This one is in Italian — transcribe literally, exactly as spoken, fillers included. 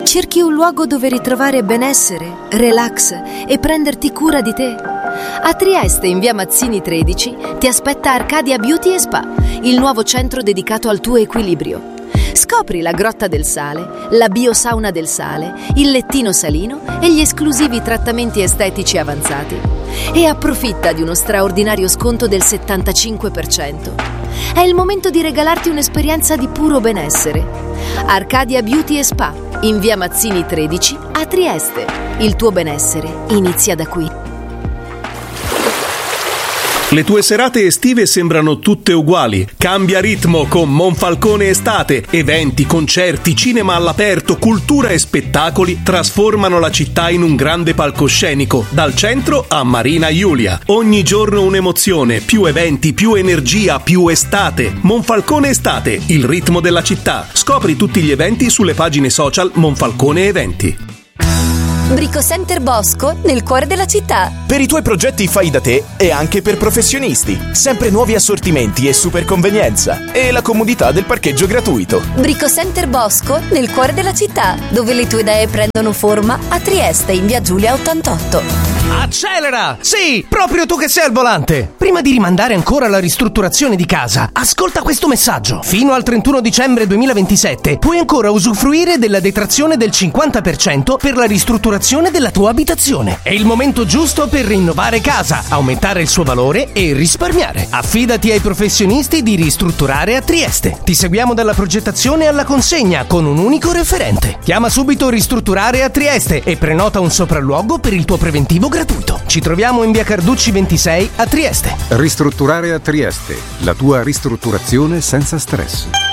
Cerchi un luogo dove ritrovare benessere, relax e prenderti cura di te? A Trieste, in via Mazzini tredici, ti aspetta Arcadia Beauty e Spa, il nuovo centro dedicato al tuo equilibrio. Scopri la Grotta del Sale, la biosauna del sale, il lettino salino e gli esclusivi trattamenti estetici avanzati. E approfitta di uno straordinario sconto del settantacinque per cento. È il momento di regalarti un'esperienza di puro benessere. Arcadia Beauty e Spa, in via Mazzini tredici a Trieste. Il tuo benessere inizia da qui. Le tue serate estive sembrano tutte uguali. Cambia ritmo con Monfalcone Estate. Eventi, concerti, cinema all'aperto, cultura e spettacoli trasformano la città in un grande palcoscenico, dal centro a Marina Iulia. Ogni giorno un'emozione, più eventi, più energia, più estate. Monfalcone Estate, il ritmo della città. Scopri tutti gli eventi sulle pagine social Monfalcone Eventi. Bricocenter Bosco, nel cuore della città. Per i tuoi progetti fai da te e anche per professionisti. Sempre nuovi assortimenti e super convenienza. E la comodità del parcheggio gratuito. Bricocenter Bosco, nel cuore della città, dove le tue idee prendono forma, a Trieste, in via Giulia ottantotto. Accelera! Sì, proprio tu che sei al volante! Prima di rimandare ancora la ristrutturazione di casa, ascolta questo messaggio. Fino al trentuno dicembre duemilaventisette puoi ancora usufruire della detrazione del cinquanta per cento per la ristrutturazione della tua abitazione. È il momento giusto per rinnovare casa, aumentare il suo valore e risparmiare. Affidati ai professionisti di Ristrutturare a Trieste. Ti seguiamo dalla progettazione alla consegna con un unico referente. Chiama subito Ristrutturare a Trieste e prenota un sopralluogo per il tuo preventivo gratuito. Ci troviamo in via Carducci ventisei a Trieste. Ristrutturare a Trieste, la tua ristrutturazione senza stress.